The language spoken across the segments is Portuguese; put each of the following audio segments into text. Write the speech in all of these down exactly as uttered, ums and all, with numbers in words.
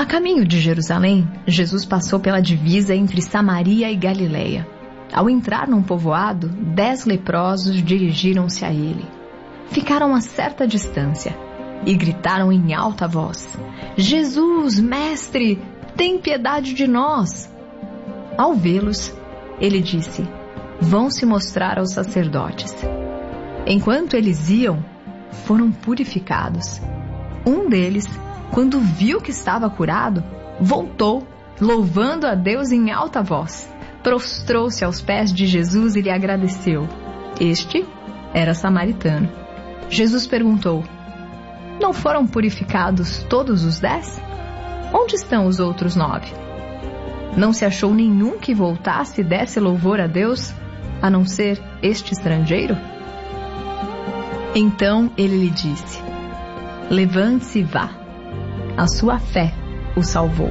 caminho de Jerusalém, Jesus passou pela divisa entre Samaria e Galileia. Ao entrar num povoado, dez leprosos dirigiram-se a ele. Ficaram a certa distância e gritaram em alta voz: Jesus, mestre, tem piedade de nós. Ao vê-los, ele disse: vão se mostrar aos sacerdotes. Enquanto eles iam, foram purificados. Um deles, quando viu que estava curado, voltou, louvando a Deus em alta voz. Prostrou-se aos pés de Jesus e lhe agradeceu. Este era samaritano. Jesus perguntou: não foram purificados todos os dez? Onde estão os outros nove? Não se achou nenhum que voltasse e desse louvor a Deus, a não ser este estrangeiro? Então ele lhe disse: levante-se e vá. A sua fé o salvou.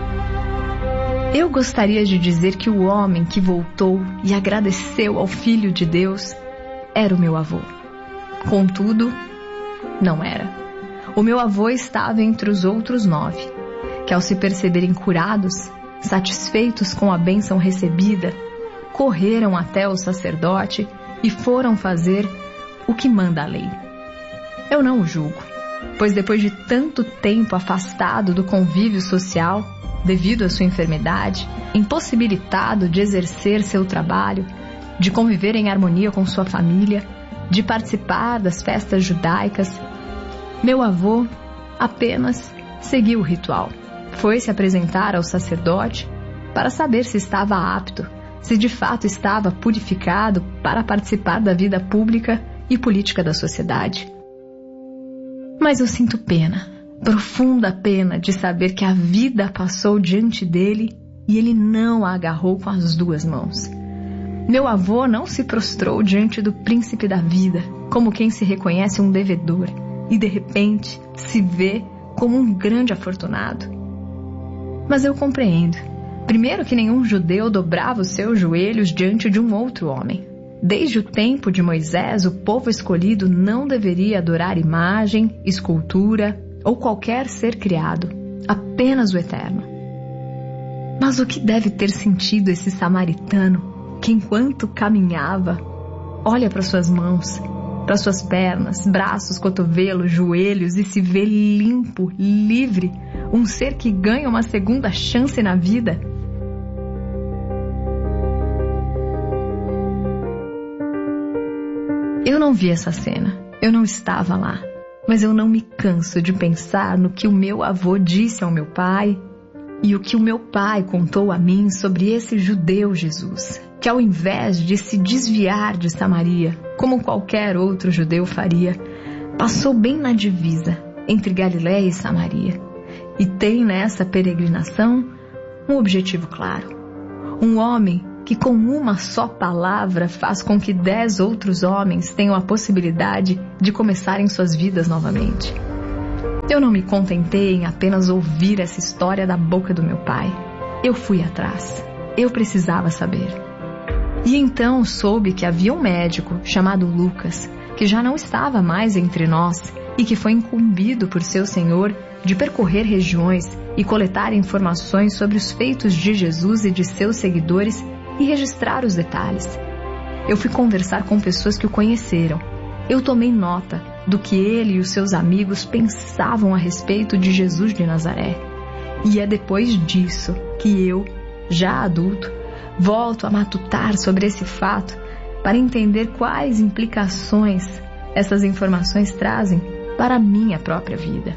Eu gostaria de dizer que o homem que voltou e agradeceu ao Filho de Deus era o meu avô. Contudo, não era. O meu avô estava entre os outros nove, que ao se perceberem curados, satisfeitos com a bênção recebida, correram até o sacerdote e foram fazer o que manda a lei. Eu não o julgo, pois depois de tanto tempo afastado do convívio social, devido à sua enfermidade, impossibilitado de exercer seu trabalho, de conviver em harmonia com sua família, de participar das festas judaicas, meu avô apenas seguiu o ritual. Foi se apresentar ao sacerdote para saber se estava apto, se de fato estava purificado para participar da vida pública e política da sociedade. Mas eu sinto pena, profunda pena, de saber que a vida passou diante dele e ele não a agarrou com as duas mãos. Meu avô não se prostrou diante do príncipe da vida, como quem se reconhece um devedor e de repente se vê como um grande afortunado. Mas eu compreendo. Primeiro, que nenhum judeu dobrava os seus joelhos diante de um outro homem. Desde o tempo de Moisés, o povo escolhido não deveria adorar imagem, escultura ou qualquer ser criado, apenas o Eterno. Mas o que deve ter sentido esse samaritano que, enquanto caminhava, olha para suas mãos, para suas pernas, braços, cotovelos, joelhos e se vê limpo, livre, um ser que ganha uma segunda chance na vida? Eu não vi essa cena, eu não estava lá, mas eu não me canso de pensar no que o meu avô disse ao meu pai e o que o meu pai contou a mim sobre esse judeu Jesus, que ao invés de se desviar de Samaria, como qualquer outro judeu faria, passou bem na divisa entre Galiléia e Samaria, e tem nessa peregrinação um objetivo claro. Um homem que com uma só palavra faz com que dez outros homens tenham a possibilidade de começarem suas vidas novamente. Eu não me contentei em apenas ouvir essa história da boca do meu pai. Eu fui atrás. Eu precisava saber. E então soube que havia um médico chamado Lucas, que já não estava mais entre nós e que foi incumbido por seu senhor de percorrer regiões e coletar informações sobre os feitos de Jesus e de seus seguidores e registrar os detalhes. Eu fui conversar com pessoas que o conheceram. Eu tomei nota do que ele e os seus amigos pensavam a respeito de Jesus de Nazaré. E é depois disso que eu, já adulto, volto a matutar sobre esse fato para entender quais implicações essas informações trazem para a minha própria vida.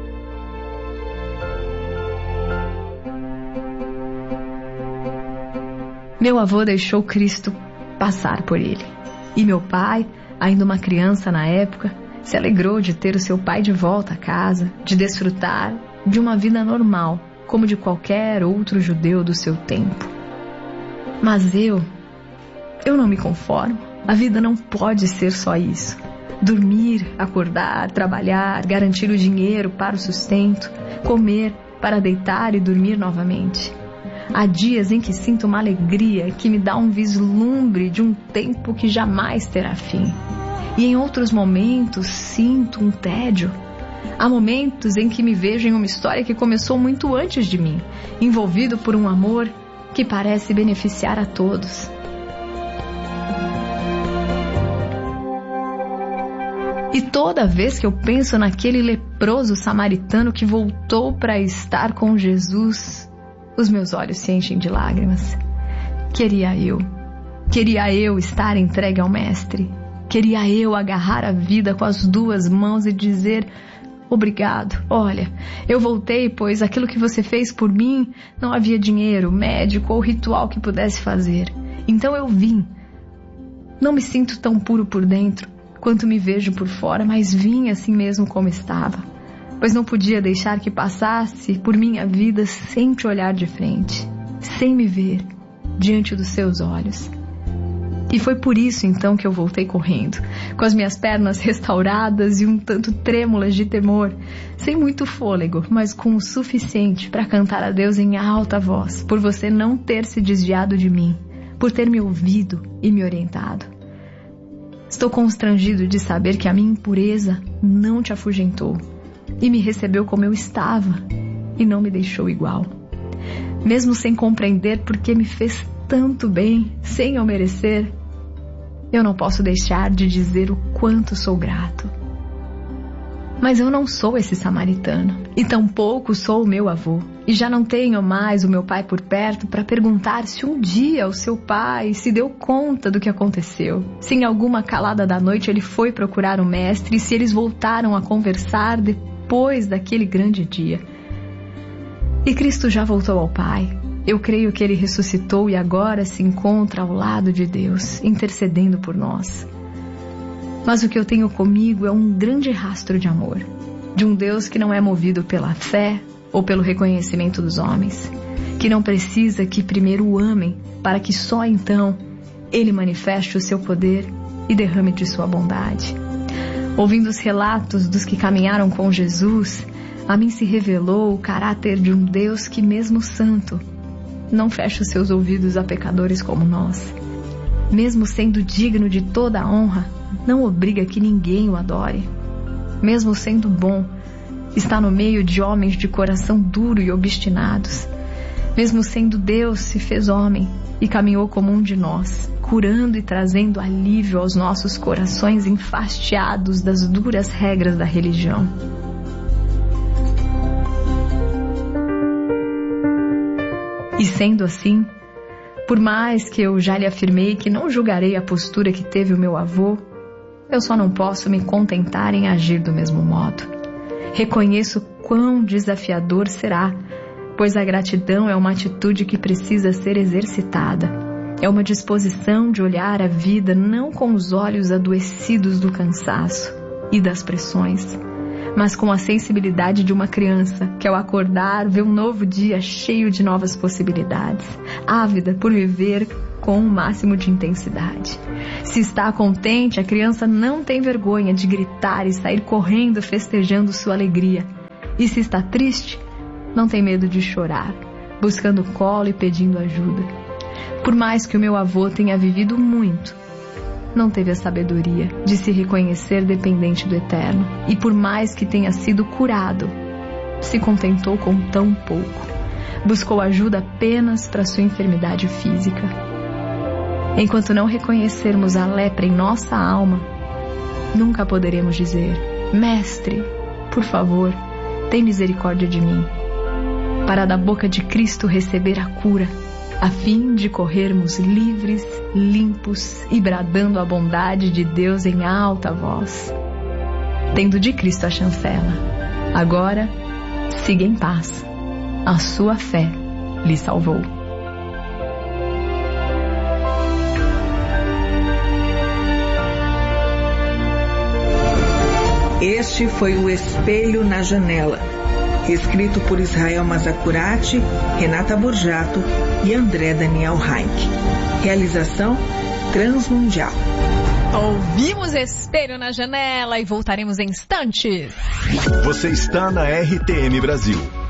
Meu avô deixou Cristo passar por ele. E meu pai, ainda uma criança na época, se alegrou de ter o seu pai de volta a casa, de desfrutar de uma vida normal, como de qualquer outro judeu do seu tempo. Mas eu, eu não me conformo. A vida não pode ser só isso. Dormir, acordar, trabalhar, garantir o dinheiro para o sustento, comer para deitar e dormir novamente. Há dias em que sinto uma alegria que me dá um vislumbre de um tempo que jamais terá fim. E em outros momentos sinto um tédio. Há momentos em que me vejo em uma história que começou muito antes de mim, envolvido por um amor que parece beneficiar a todos. E toda vez que eu penso naquele leproso samaritano que voltou para estar com Jesus, os meus olhos se enchem de lágrimas. Queria eu, queria eu estar entregue ao Mestre. Queria eu agarrar a vida com as duas mãos e dizer: obrigado, olha, eu voltei, pois aquilo que você fez por mim, não havia dinheiro, médico ou ritual que pudesse fazer. Então eu vim. Não me sinto tão puro por dentro quanto me vejo por fora, mas vim assim mesmo como estava, pois não podia deixar que passasse por minha vida sem te olhar de frente, sem me ver diante dos seus olhos. E foi por isso então que eu voltei correndo, com as minhas pernas restauradas e um tanto trêmulas de temor, sem muito fôlego, mas com o suficiente para cantar a Deus em alta voz, por você não ter se desviado de mim, por ter me ouvido e me orientado. Estou constrangido de saber que a minha impureza não te afugentou e me recebeu como eu estava e não me deixou igual. Mesmo sem compreender por que me fez tanto bem, sem eu merecer, eu não posso deixar de dizer o quanto sou grato. Mas eu não sou esse samaritano, e tampouco sou o meu avô, e já não tenho mais o meu pai por perto para perguntar se um dia o seu pai se deu conta do que aconteceu, se em alguma calada da noite ele foi procurar o mestre e se eles voltaram a conversar depois daquele grande dia. E Cristo já voltou ao Pai. Eu creio que Ele ressuscitou e agora se encontra ao lado de Deus, intercedendo por nós. Mas o que eu tenho comigo é um grande rastro de amor, de um Deus que não é movido pela fé ou pelo reconhecimento dos homens, que não precisa que primeiro o amem, para que só então Ele manifeste o seu poder e derrame de sua bondade. Ouvindo os relatos dos que caminharam com Jesus, a mim se revelou o caráter de um Deus que, mesmo santo, não fecha os seus ouvidos a pecadores como nós. Mesmo sendo digno de toda a honra, não obriga que ninguém o adore. Mesmo sendo bom, está no meio de homens de coração duro e obstinados. Mesmo sendo Deus, se fez homem e caminhou como um de nós, curando e trazendo alívio aos nossos corações enfastiados das duras regras da religião. E sendo assim, por mais que eu já lhe afirmei que não julgarei a postura que teve o meu avô, eu só não posso me contentar em agir do mesmo modo. Reconheço quão desafiador será, pois a gratidão é uma atitude que precisa ser exercitada. É uma disposição de olhar a vida não com os olhos adoecidos do cansaço e das pressões, mas com a sensibilidade de uma criança que ao acordar vê um novo dia cheio de novas possibilidades, ávida por viver com o máximo de intensidade. Se está contente, a criança não tem vergonha de gritar e sair correndo festejando sua alegria. E se está triste, não tem medo de chorar, buscando colo e pedindo ajuda. Por mais que o meu avô tenha vivido muito, não teve a sabedoria de se reconhecer dependente do Eterno. E por mais que tenha sido curado, se contentou com tão pouco. Buscou ajuda apenas para sua enfermidade física. Enquanto não reconhecermos a lepra em nossa alma, nunca poderemos dizer: Mestre, por favor, tem misericórdia de mim, para da boca de Cristo receber a cura, a fim de corrermos livres, limpos e bradando a bondade de Deus em alta voz. Tendo de Cristo a chancela, agora siga em paz. A sua fé lhe salvou. Este foi o Espelho na Janela, escrito por Israel Mazacurati, Renata Borjato e André Daniel Heinck. Realização Transmundial. Ouvimos Espelho na Janela e voltaremos em instantes. Você está na R T M Brasil.